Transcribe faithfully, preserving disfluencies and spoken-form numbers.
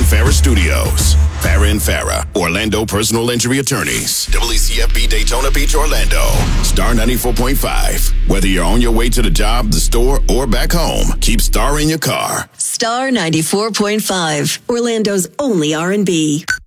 Farah Studios. Farah and Farah, Orlando personal injury attorneys. W C F B Daytona Beach, Orlando. Star ninety-four point five. Whether you're on your way to the job, the store, or back home, keep Star in your car. Star ninety-four point five, Orlando's only R and B.